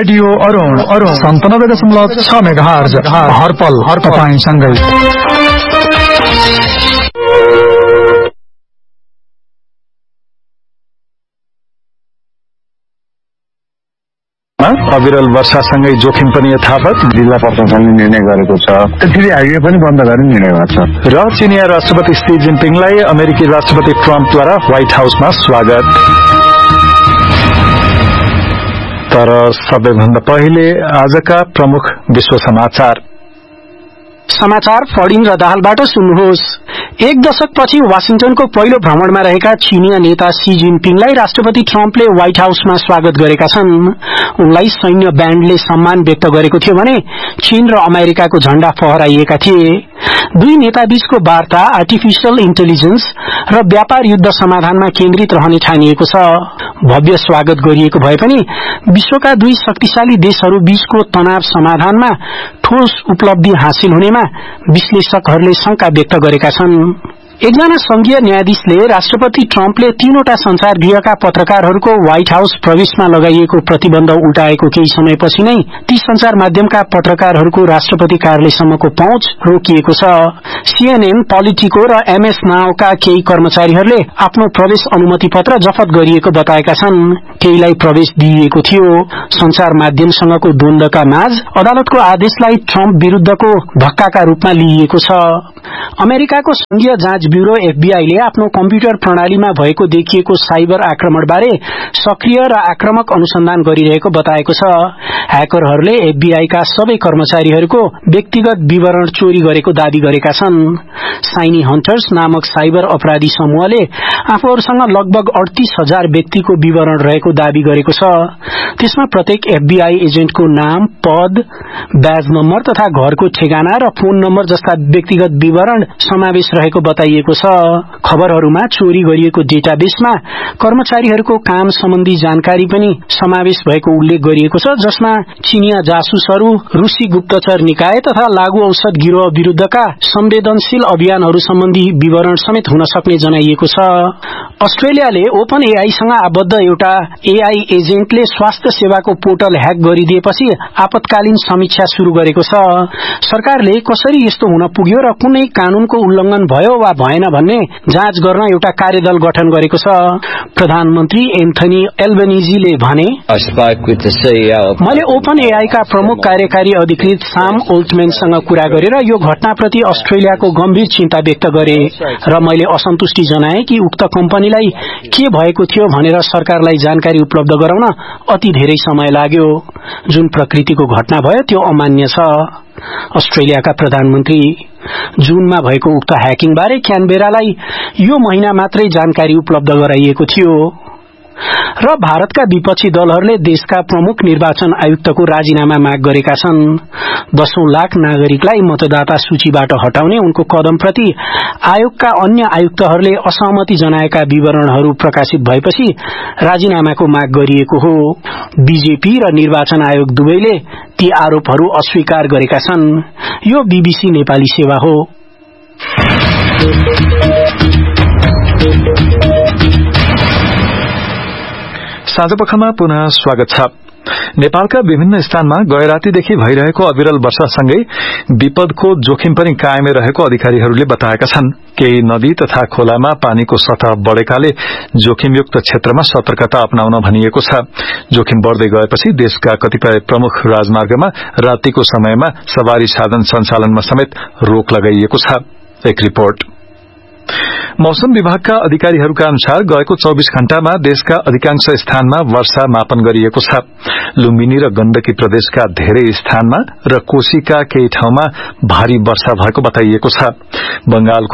Radio Arun 97.6 megahertz हरपल तपाईंसँगै। अविरल वर्षासँगै जोखिम पनि यथावत। जिल्ला प्रशासनले निर्णय गरेको छ त्यसरी हाइवे पनि बन्द गर्ने निर्णय भएको छ। र चिनिया राष्ट्रपति सी जिनपिङलाई अमेरिकी राष्ट्रपति ट्रम्पद्वारा व्हाइट हाउसमा स्वागत। तर सबैभन्दा पहिले आजका प्रमुख विश्व समाचार फडिङ र दाहालबाट सुन्नुहोस्। एक दशकपछि वाशिंटनको पहिलो भ्रमणमा रहेका चीनिया नेता सी जिनपिङलाई राष्ट्रपति ट्रम्पले व्हाइट हाउसमा स्वागत गरेका छन्। उनलाई सैन्य ब्याण्डले सम्मान व्यक्त गरेको थियो भने चीन र अमेरिकाको झण्डा फहराइएका थिए। दुई नेताबीचको वार्ता आर्टिफिशियल इन्टेलिजेन्स र व्यापार युद्ध समाधानमा केन्द्रित रहने ठानिएको छ। भव्य स्वागत गरिएको भए पनि विश्वका दुई शक्तिशाली देशहरू बीचको तनाव समाधानमा ठोस उपलब्धि हासिल हुनेमा विश्लेषकहरूले शंका व्यक्त गरेका छन्। एकजना संघीय न्यायाधीशले राष्ट्रपति ट्रम्पले तीनवटा संचार गृहका पत्रकारहरूको व्हाइट हाउस प्रवेशमा लगाइएको प्रतिबन्ध उल्टाएको केही समयपछि नै ती संचार माध्यमका पत्रकारहरूको राष्ट्रपति कार्यालयसम्मको पहुँच रोकिएको छ। सीएनएन, पोलिटिको र एमएस नाउका केही कर्मचारीहरूले आफ्नो प्रवेश अनुमति पत्र जफत गरिएको बताएका छन्। केहीलाई प्रवेश दिइएको थियो। संचार माध्यमसँगको द्वन्द्वका माझ अदालतको आदेशलाई ट्रम्प विरूद्धको धक्काका रूपमा लिइएको छ। अमेरिकाको संघीय जाँच ब्यूरो एफबीआईले आफ्नो कम्प्युटर प्रणालीमा भएको देखिएको साइबर आक्रमणबारे सक्रिय र आक्रामक अनुसन्धान गरिरहेको बताएको छ। ह्याकरहरूले एफबीआईका सबै कर्मचारीहरूको व्यक्तिगत विवरण चोरी गरेको दावी गरेका छन्। साइनी हन्टर्स नामक साइबर अपराधी समूहले आफूहरूसँग लगभग 38,000 व्यक्तिको विवरण रहेको दावी गरेको छ। त्यसमा प्रत्येक एफबीआई एजेन्टको नाम, पद, ब्याज नम्बर तथा घरको ठेगाना र फोन नम्बर जस्ता व्यक्तिगत विवरण समावेश रहेको बताइएको छ। खबरहरूमा चोरी गरिएको डेटाबेसमा कर्मचारीहरूको काम सम्बन्धी जानकारी पनि समावेश भएको उल्लेख गरिएको छ, जसमा चीनिया जासुसहरू, रूसी गुप्तचर निकाय तथा लागू औषध गिरोह विरूद्धका संवेदनशील अभियानहरू सम्बन्धी विवरण समेत हुन सक्ने जनाइएको छ। अस्ट्रेलियाले ओपन एआईसँग आबद्ध एउटा एआई एजेन्टले स्वास्थ्य सेवाको पोर्टल ह्याक गरिदिएपछि आपतकालीन समीक्षा शुरू गरेको छ। सरकारले कसरी यस्तो हुन पुग्यो र कुनै कानूनको उल्लंघन भयो वा भएन भन्ने जाँच गर्न एउटा कार्यदल गठन गरेको छ। प्रधानमन्त्री एन्थनी एल्बनिजीले भने, मैले ओपन एआईका प्रमुख कार्यकारी अधिकृत साम ओल्टम्यानसँग कुरा गरेर यो घटनाप्रति अस्ट्रेलियाको गम्भीर चिन्ता व्यक्त गरे र मैले असन्तुष्टि जनाए कि उक्त कम्पनीलाई के भएको थियो भनेर सरकारलाई जानकारी उपलब्ध गराउन अति धेरै समय लाग्यो। जुन प्रकृतिको घटना भयो त्यो अमान्य छ। अस्ट्रेलियाका प्रधानमन्त्री जूनमा भएको उक्त ह्याकिङ बारे क्यानबेरालाई यो महिना मात्रै जानकारी उपलब्ध गराइएको थियो। र भारतका विपक्षी दलहरूले देशका प्रमुख निर्वाचन आयुक्तको राजीनामा माग गरेका छन्। 10 लाख नागरिकलाई मतदाता सूचीबाट हटाउने उनको कदमप्रति आयोगका अन्य आयुक्तहरूले असहमति जनाएका विवरणहरू प्रकाशित भएपछि राजीनामाको माग गरिएको हो। बीजेपी र निर्वाचन आयोग दुवैले ती आरोपहरू अस्वीकार गरेका छन्। यो बीबीसी नेपाली सेवा हो। साँझपखमा पुनः स्वागत छ। नेपालका विभिन्न स्थानमा गएरातीदेखि भइरहेको अविरल वर्षासँगै विपदको जोखिम पनि कायमै रहेको अधिकारीहरूले बताएका छन्। केही नदी तथा खोलामा पानीको सतह बढ़ेकाले जोखिमयुक्त क्षेत्रमा सतर्कता अपनाउन भनिएको छ। जोखिम बढ़दै गएपछि देशका कतिपय प्रमुख राजमार्गमा रातिको समयमा सवारी साधन सञ्चालनमा समेत रोक लगाइएको छ। एक रिपोर्ट। मौसम विभागका अधिकारीहरूका अनुसार गएको 24 घण्टामा देशका अधिकांश स्थानमा वर्षा मापन गरिएको छ। लुम्बिनी र गण्डकी प्रदेशका धेरै स्थानमा र कोशीका केही ठाउँमा भारी वर्षा भएको बताइएको छ। बंगालको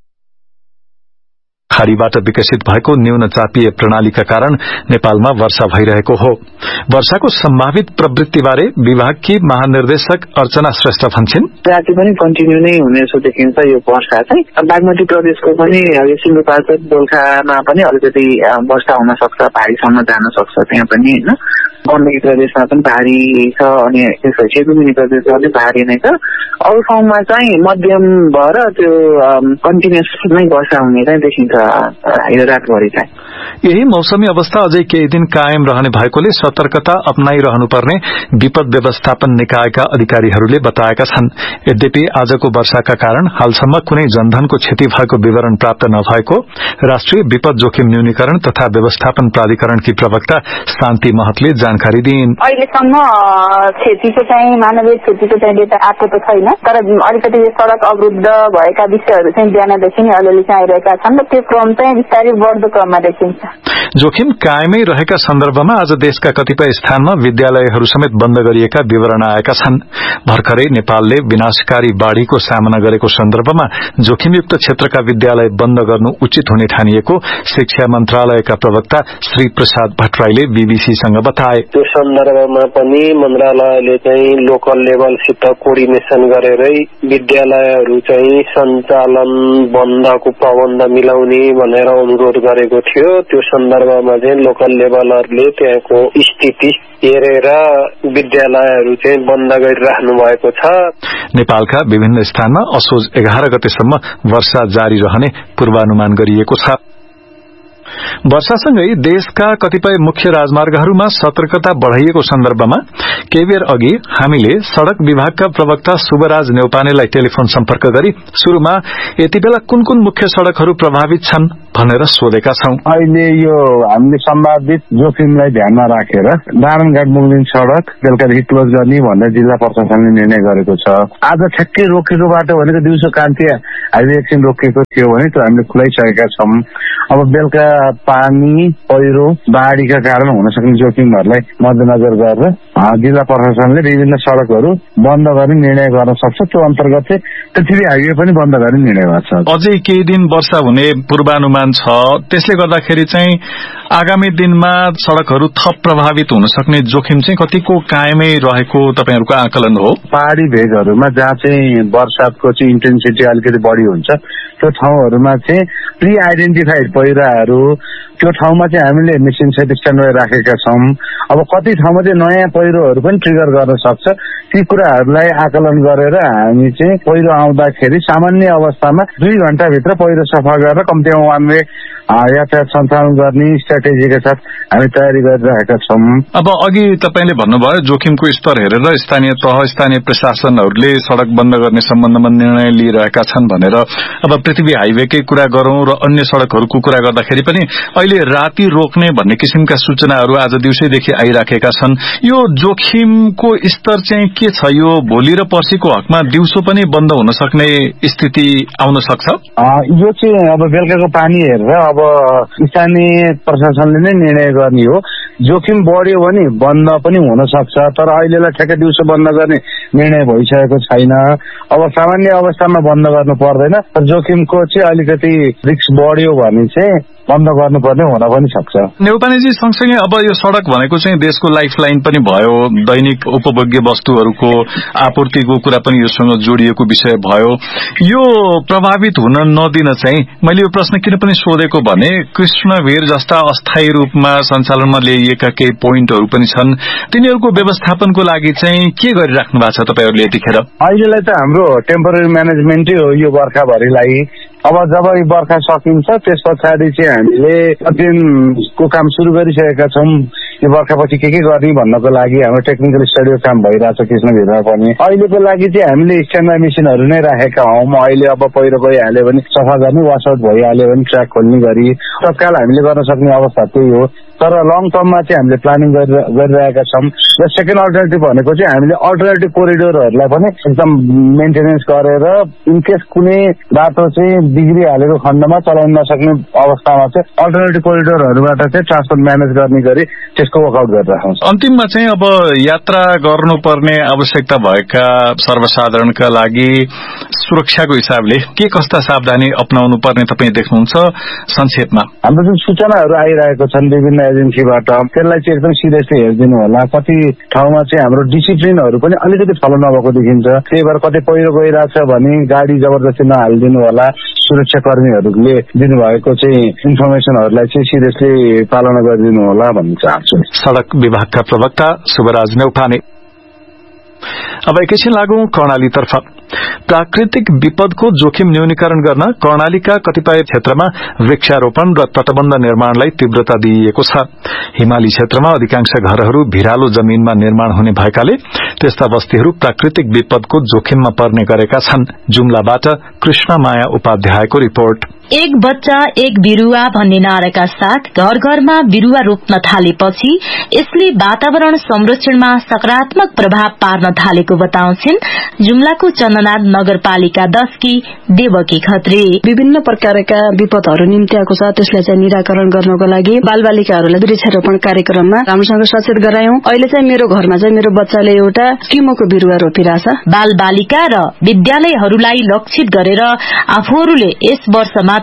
खाड़ीबाट विकसित भएको न्यून चापीय प्रणालीका कारण नेपालमा वर्षा भइरहेको हो। वर्षाको सम्भावित प्रवृत्तिबारे विभागकी महानिर्देशक अर्चना श्रेष्ठ भन्छन्, राति पनि कन्टिन्यू नै हुने जस्तो देखिन्छ। यो वर्षा चाहिँ बागमती प्रदेशको पनि सिन्धुपाल्चोक दोलखामा पनि अलिकति वर्षा हुन सक्छ, भारीसम्म जान सक्छ त्यहाँ पनि हैन। गण्डकी प्रदेशमा पनि भारी छ अनि त्यसपछि लुम्बिनी प्रदेशमा पनि भारी नै छ। अरू ठाउँमा चाहिँ मध्यम भएर त्यो कन्टिन्युस नै वर्षा हुने चाहिँ देखिन्छ यो रातभरि चाहिँ। यही मौसमी अवस्था अझै केही दिन कायम रहने भएकोले सतर्कता अपनाइरहनुपर्ने विपद व्यवस्थापन निकायका अधिकारीहरूले बताएका छन्। यद्यपि आजको वर्षाका कारण हालसम्म कुनै जनधनको क्षति भएको विवरण प्राप्त नभएको राष्ट्रिय विपद जोखिम न्यूनीकरण तथा व्यवस्थापन प्राधिकरणकी प्रवक्ता शान्ति महतले जानकारी दिइन्। अहिलेसम्म क्षतिको चाहिँ मानवीय क्षतिको चाहिँ डेटा आएको त छैन, तर अलिकति सड़क अवरुद्ध भएका विषयहरू चाहिँ बिहानदेखि नै अलिअलि चाहिँ आइरहेका छन् र त्यो क्रम चाहिँ बिस्तारै बढ्दो क्रममा देखिन्छ। जोखिम कायमै रहेका सन्दर्भमा आज देशका कतिपय स्थानमा विद्यालयहरू समेत बन्द गरिएका विवरण आएका छन्। भर्खरै नेपालले विनाशकारी बाढ़ीको सामना गरेको सन्दर्भमा जोखिमयुक्त क्षेत्रका विद्यालय बन्द गर्नु उचित हुने ठानिएको शिक्षा मन्त्रालयका प्रवक्ता श्री प्रसाद भट्टराईले बीबीसीसँग बताए। त्यो सन्दर्भमा पनि मन्त्रालयले चाहिँ लोकल लेभलसित कोर्डिनेसन गरेरै विद्यालयहरू चाहिँ सञ्चालन बन्दको प्रबन्ध मिलाउने भनेर अनुरोध गरेको थियो। त्यो सन्दर्भमा चाहिँ लोकल लेभलहरूले त्यहाँको स्थिति हेरेर विद्यालयहरू चाहिँ बन्द गरिराख्नु भएको छ। नेपालका विभिन्न स्थानमा असोज 11 गतेसम्म वर्षा जारी रहने पूर्वानुमान गरिएको छ। वर्षासँगै देशका कतिपय मुख्य राजमार्गहरूमा सतर्कता बढ़ाइएको सन्दर्भमा केही बेर अघि हामीले सड़क विभागका प्रवक्ता शुभराज नेउपानेलाई टेलिफोन सम्पर्क गरी शुरूमा यति बेला कुन कुन मुख्य सड़कहरू प्रभावित छन् भनेर सोधेका छौं। अहिले यो हामीले सम्भावित जोखिमलाई ध्यानमा राखेर नारायणघाट मुगलिन सड़क बेलुकादेखि क्लोज गर्ने भनेर जिल्ला प्रशासनले निर्णय गरेको छ। आज ठ्याक्कै रोकेको बाटो भनेको दिउँसो कान्ति हाइवे एकछिन रोकेको थियो भने त्यो हामीले खुलाइसकेका छौं। अब बेलुका पानी पहिरो बाढ़ीका कारण हुन सक्ने जोखिमहरूलाई मध्यनजर गरेर जिल्ला प्रशासनले विभिन्न सड़कहरू बन्द गर्ने निर्णय गर्न सक्छ। त्यो अन्तर्गत चाहिँ पृथ्वी हाइवे पनि बन्द गर्ने निर्णय भएको छ। अझै केही दिन वर्षा हुने पूर्वानुमान छ, त्यसले गर्दाखेरि चाहिँ आगामी दिनमा सड़कहरू थप प्रभावित हुन सक्ने जोखिम चाहिँ कतिको कायमै रहेको तपाईहरुको आकलन हो? पहाड़ी भेगहरूमा जहाँ चाहिँ वर्षाको चाहिँ इन्टेन्सिटी अलिकति बढी हुन्छ त्यो ठाउँहरूमा चाहिँ प्री आइडेन्टिफाइड पहिराहरू त्यो ठाउँमा चाहिँ हामीले मेसिन सेट स्ट्यान्डबाई राखेका छौं। अब कति ठाउँमा चाहिँ नयाँ पहिरोहरू पनि ट्रिगर गर्न सक्छ। ती कुराहरूलाई आकलन गरेर हामी चाहिँ पहिरो आउँदाखेरि सामान्य अवस्थामा 2 घण्टाभित्र पहिरो सफा गरेर कम्तीमा वान वे यातायात सञ्चालन गर्ने स्ट्राटेजीका साथ हामी तयारी गरिरहेका छौं। अब अघि तपाईले भन्नुभयो जोखिमको स्तर हेरेर स्थानीय तह स्थानीय प्रशासनहरूले सड़क बन्द गर्ने सम्बन्धमा निर्णय लिइरहेका छन् भनेर। अब पृथ्वी हाइवेकै कुरा गरौं र अन्य सड़कहरूको कुरा गर्दाखेरि पनि अहिले राति रोक्ने भन्ने किसिमका सूचनाहरू आज दिउँसैदेखि आइराखेका छन्। यो जोखिमको स्तर चाहिँ के छ? यो भोलि र पर्सिको हकमा दिउँसो पनि बन्द हुन सक्ने स्थिति आउन सक्छ? यो चाहिँ अब बेलुकाको पानी हेरेर अब स्थानीय प्रशासनले नै निर्णय गर्ने हो। जोखिम बढ्यो भने बन्द पनि हुन सक्छ, तर अहिलेलाई ठ्याक्कै दिउँसो बन्द गर्ने निर्णय भइसकेको छैन। अब सामान्य अवस्थामा बन्द गर्नु पर्दैन, तर जोखिमको चाहिँ अलिकति रिस्क बढ्यो भने चाहिँ बन्द गर्नुपर्ने हुन पनि सक्छ। नेउपानेजी, सँगसँगै अब यो सड़क भनेको चाहिँ देशको लाइफलाइन पनि भयो, दैनिक उपभोग्य वस्तुहरूको आपूर्तिको कुरा पनि योसँग जोडिएको विषय भयो। यो प्रभावित हुन नदिन चाहिँ मैले यो प्रश्न किन पनि सोधेको भने कृष्णवीर जस्ता अस्थायी रूपमा सञ्चालनमा ल्याइएका केही पोइन्टहरू पनि छन्। तिनीहरूको व्यवस्थापनको लागि चाहिँ के गरिराख्नु भएको छ तपाईहरूले यतिखेर? अहिलेलाई त हाम्रो टेम्पोररी म्यानेजमेन्टै हो यो बर्खाभरिलाई। अब जब यो बर्खा सकिन्छ त्यस पछाडि चाहिँ हामीले अध्ययनको काम सुरु गरिसकेका छौं। यो बर्खापछि के गर्ने भन्नको लागि हाम्रो टेक्निकल स्टडीको काम भइरहेछ कृष्णवीरमा पनि। अहिलेको लागि चाहिँ हामीले स्ट्यान्डबाई मेसिनहरू नै राखेका हौं। अहिले अब पहिरो गइहाल्यो भने सफा गर्ने, वास आउट भइहाल्यो भने ट्र्याक खोल्ने गरी तत्काल हामीले गर्न सक्ने अवस्था त्यही हो। तर लङ टर्ममा चाहिँ हामीले प्लानिङ गरिरहेका छौं। र सेकेन्ड अल्टरनेटिभ भनेको चाहिँ हामीले अल्टरनेटिभ कोरिडोरहरूलाई पनि एकदम मेन्टेनेन्स गरेर इनकेस कुनै बाटो चाहिँ बिग्रिहालेको खण्डमा चलाउन नसक्ने अवस्थामा चाहिँ अल्टरनेटिभ कोरिडोरहरूबाट चाहिँ ट्रान्सपोर्ट म्यानेज गर्ने गरी त्यसको वर्कआउट गरिरहेका छौं। अन्तिममा चाहिँ अब यात्रा गर्नुपर्ने आवश्यकता भएका सर्वसाधारणका लागि सुरक्षाको हिसाबले के कस्ता सावधानी अपनाउनु पर्ने तपाईँ देख्नुहुन्छ संक्षेपमा? हाम्रो जुन सूचनाहरू आइरहेको छन् विभिन्न एजेन्सीबाट त्यसलाई चाहिँ एकदम सिरियसली हेरिदिनु होला। कति ठाउँमा चाहिँ हाम्रो डिसिप्लिनहरू पनि अलिकति फलो नभएको देखिन्छ। त्यही भएर कतै पहिरो गइरहेछ भने गाडी जबरजस्ती नहालिदिनु होला। सुरक्षा कर्मीहरूले दिनुभएको चाहिँ इन्फर्मेसनहरूलाई चाहिँ सिरियसली पालना गरिदिनु होला भन्न चाहन्छु। सड़क विभागका प्रवक्ता शुभराज नेउपाने। अब एकैछिन लागौं कर्णालीतर्फ। प्राकृतिक विपदको जोखिम न्यूनीकरण गर्न कर्णालीका कतिपय क्षेत्रमा वृक्षारोपण र तटबन्ध निर्माणलाई तीव्रता दिइएको छ। हिमाली क्षेत्रमा अधिकांश घरहरू भिरालो जमीनमा निर्माण हुने भएकाले त्यस्ता बस्तीहरू प्राकृतिक विपदको जोखिममा पर्ने गरेका छन्। जुम्लाबाट कृष्णमाया उपाध्यायको रिपोर्ट। एक बच्चा एक बिरूवा भन्ने नाराका साथ घर घरमा बिरूवा रोप्न थालेपछि यसले वातावरण संरक्षणमा सकारात्मक प्रभाव पार्न थालेको बताउँछिन् जुम्लाको चन्दनाथ नगरपालिका 10 की देवकी खत्री। विभिन्न प्रकारका विपदहरू निम्त्याएको छ, त्यसलाई चाहिँ निराकरण गर्नको लागि बालबालिकाहरूलाई वृक्षारोपण कार्यक्रममा राम्रोसँग सचेत गरायौं। अहिले चाहिँ मेरो घरमा चाहिँ मेरो बच्चाले एउटा किमोको बिरूवा रोपिरहेछ। बालबालिका र विद्यालयहरूलाई लक्षित गरेर आफूहरूले यस वर्ष मात्र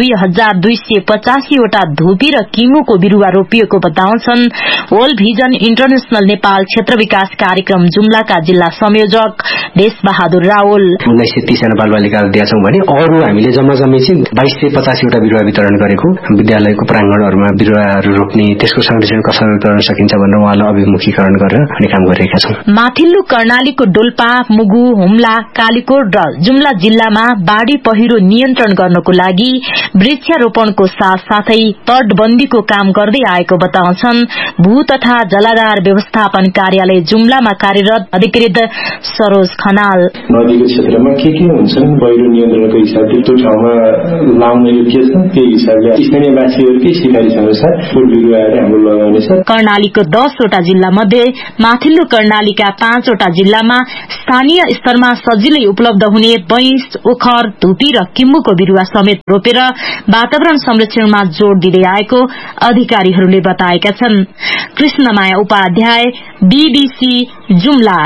2285 वटा धुपी र किमोको बिरूवा रोपिएको बताउँछन् वर्ल्ड भिजन इन्टरनेशनल नेपाल क्षेत्र विकास कार्यक्रम जुम्लाका जिल्ला संयोजक देश बहादुर रावल। 1930 जना बालबालिकाहरू दिएका छौं भने अरू हामीले जम्मा चाहिँ 2285 वटा बिरूवा वितरण गरेको। विद्यालयको प्राङ्गणहरूमा बिरूवाहरू रोप्ने, त्यसको संरक्षण कसरी गर्न सकिन्छ भनेर उहाँलाई अभिमुखीकरण गरेर अनि काम गरिरहेका छौं। माथिल्लो कर्णालीको डोल्पा, मुगु, हुम्ला, कालीकोट र जुम्ला जिल्लामा बाढ़ी पहिरो नियन्त्रण गर्नको लागि वृक्षारोपणको साथसाथै तटबन्दीको काम गर्दै आएको बताउँछन् भू तथा जलाधार व्यवस्थापन कार्यालय जुम्लामा कार्यरत अधिकृत सरोज खनाल। नदीको क्षेत्रमा के हुन्छन् पहिरो नियन्त्रणको हिसाबले त्यो ठाउँमा लाउन योग्य छ, त्यही हिसाबले स्थानीय वासीहरूकै सिफारिस अनुसार फूल बिरूवाहरू हाम्रो लगाउने छ। कर्णालीको 10 वटा जिल्ला मध्ये माथिल्लो कर्णालीका 5 वटा जिल्लामा स्थानीय स्तरमा सजिलै उपलब्ध हुने बैंस, ओखर, धुपी र किम्बुको बिरूवा समेत रोपेर वातावरण संरक्षणमा जोड़ दिँदै आएको अधिकारीहरूले बताएका छन्। कृष्णमाया उपाध्याय, बीबीसी जुम्ला।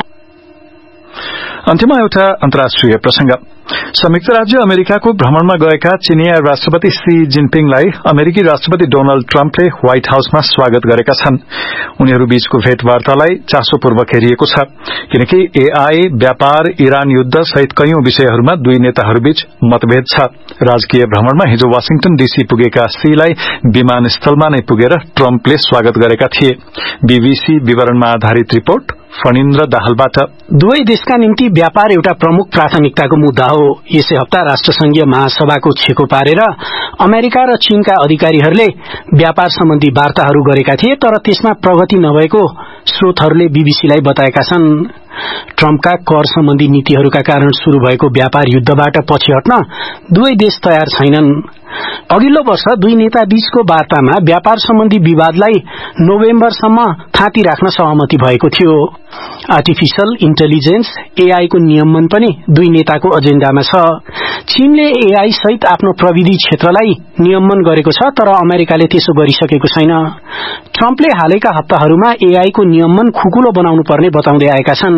अन्त्यमा एउटा अन्तर्राष्ट्रिय प्रसंग। संयुक्त राज्य अमेरिकाको भ्रमणमा गएका चिनिया राष्ट्रपति सी जिनपिङलाई अमेरिकी राष्ट्रपति डोनाल्ड ट्रम्पले व्हाइट हाउसमा स्वागत गरेका छन्। उनीहरू बीचको भेटवार्तालाई चासोपूर्वक हेरिएको छ किनकि एआई, व्यापार, इरान युद्ध सहित कैयौं विषयहरूमा दुई नेताहरूबीच मतभेद छ। राजकीय भ्रमणमा हिजो वाशिंटन डीसी पुगेका सीलाई विमानस्थलमा नै पुगेर ट्रम्पले स्वागत गरेका थिए। बीबीसी विवरणमा आधारित रिपोर्ट फणिन्द्र दाहालबाट। दुवै देशका निम्ति व्यापार एउटा प्रमुख प्राथमिकताको मुद्दा हो। यसै हप्ता राष्ट्रसंघीय महासभाको छेको पारेर अमेरिका र चीनका अधिकारीहरूले व्यापार सम्बन्धी वार्ताहरू गरेका थिए, तर त्यसमा प्रगति नभएको स्रोतहरूले बीबीसीलाई बताएका छन्। ट्रम्पका कर सम्बन्धी नीतिहरूका कारण शुरू भएको व्यापार युद्धबाट पछि हट्न दुवै देश तयार छैनन्। अघिल्लो वर्ष दुई नेता बीचको वार्तामा व्यापार सम्बन्धी विवादलाई नोभेम्बरसम्म थाँती राख्न सहमति भएको थियो। आर्टिफिशियल इन्टेलिजेन्स एआई को नियमन पनि दुई नेताको एजेन्डामा छ। चीनले एआई सहित आफ्नो प्रविधि क्षेत्रलाई नियमन गरेको छ, तर अमेरिकाले त्यसो गरिसकेको छैन। ट्रम्पले हालैका हप्ताहरूमा एआई को नियमन खुकुलो बनाउनु पर्ने बताउँदै आएका छन्।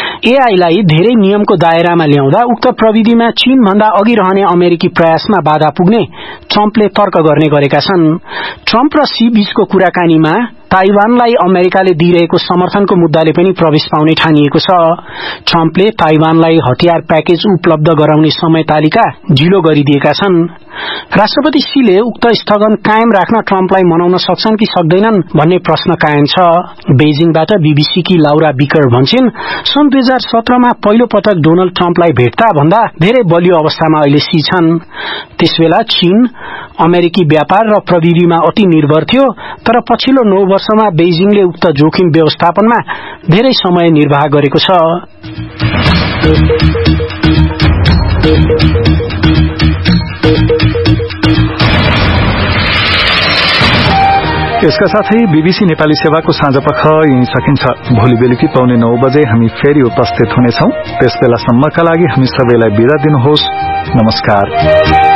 एआईलाई धेरै नियमको दायरामा ल्याउँदा उक्त प्रविधिमा चीन भन्दा अघि रहने अमेरिकी प्रयासमा बाधा पुग्ने ट्रम्पले तर्क गर्ने गरेका छन्। ट्रम्प र सी बीचको कुराकानीमा ताइवानलाई अमेरिकाले दिइरहेको समर्थनको मुद्दाले पनि प्रवेश पाउने ठानिएको छ। ट्रम्पले ताइवानलाई हतियार प्याकेज उपलब्ध गराउने समय तालिका ढिलो गरिदिएका छन्। राष्ट्रपति सीले उक्त स्थगन कायम राख्न ट्रम्पलाई मनाउन सक्छन् कि सक्दैनन् भन्ने प्रश्न कायम छ। बेजिङबाट बीबीसी की लाउरा बिकर भन्छन् सन् 2017 मा पहिलो पटक डोनाल्ड ट्रम्पलाई भेट्दा भन्दा धेरै बलियो अवस्थामा अहिले सी छन्। त्यसबेला चीन अमेरिकी व्यापार र प्रविधिमा अति निर्भर थियो, तर पछिल्लो 9 वर्षमा बेजिङले उक्त जोखिम व्यवस्थापनमा धेरै समय निर्वाह गरेको छ। यसका साथै बीबीसी नेपाली सेवाको साँझपख यही सकिन्छ। भोलि बेलुकी 9:15 बजे हामी फेरि उपस्थित हुनेछौं। त्यसबेलासम्मका लागि हामी सबैलाई बिदा दिनुहोस्। नमस्कार।